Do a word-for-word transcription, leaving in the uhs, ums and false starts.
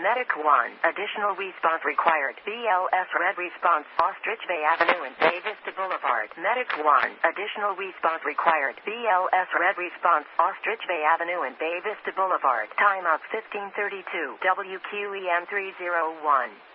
Medic one. Additional response required. B L S red response. Ostrich Bay Avenue and Bay Vista Boulevard. Medic one. Additional response required. B L S red response. Ostrich Bay Avenue and Bay Vista Boulevard. Timeout fifteen thirty-two. W Q E M three oh one.